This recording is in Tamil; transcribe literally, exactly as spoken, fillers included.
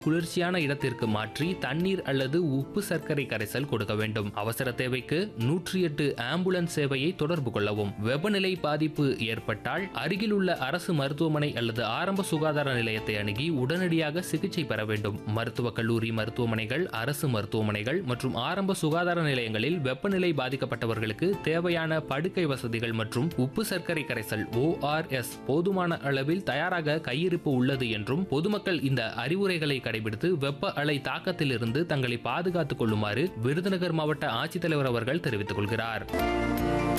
குளிர்ச்சியான இடத்திற்கு மாற்றி தண்ணீர் அல்லது உப்பு சர்க்கரை கரைசல் கொடுக்க வேண்டும். அவசர தேவைக்கு நூற்றி எட்டு ஆம்புலன்ஸ் சேவையை தொடர்பு கொள்ளவும். வெப்பநிலை பாதிப்பு ஏற்பட்டால் அருகில் உள்ள அரசு மருத்துவமனை அல்லது ஆரம்ப சுகாதார நிலையத்தை அணுகி உடனடியாக சிகிச்சை பெற வேண்டும். மருத்துவக் கல்லூரி மருத்துவமனைகள், அரசு மருத்துவமனைகள் மற்றும் ஆரம்ப சுகாதார நிலையங்களில் வெப்பநிலை பாதிக்கப்பட்டவர்களுக்கு தேவையான படுக்கை வசதிகள் மற்றும் உப்பு சர்க்கரை கரைசல் ஓ ஆர் எஸ் போதுமான அளவில் தயாராக கையிருப்பு உள்ளது என்றும் பொதுமக்கள் இந்த அறிவுரைகளை கடைபிடித்து வெப்ப அலை தாக்கத்திலிருந்து தங்களை பாதுகாத்துக் கொள்ளுமாறு விருதுநகர் மாவட்ட ஆட்சித்தலைவர் அவர்கள் தெரிவித்துக் கொள்கிறார்.